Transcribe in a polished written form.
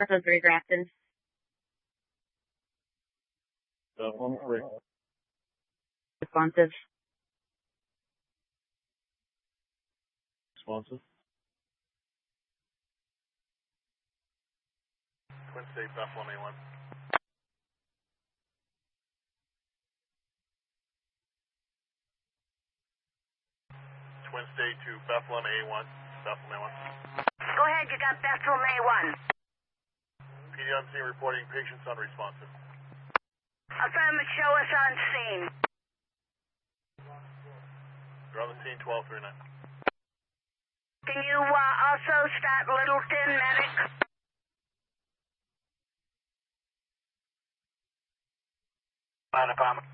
Bravo 3 Grafton. One more. Responsive. Responsive. Twin State, Bethlehem A1. Twin State to Bethlehem A1. Bethlehem A1. Go ahead, you got Bethlehem A1. PD on scene reporting patients unresponsive. Affirmative, show us on scene. You're on the scene, 1239. Can you also start Littleton, medic? Fire department.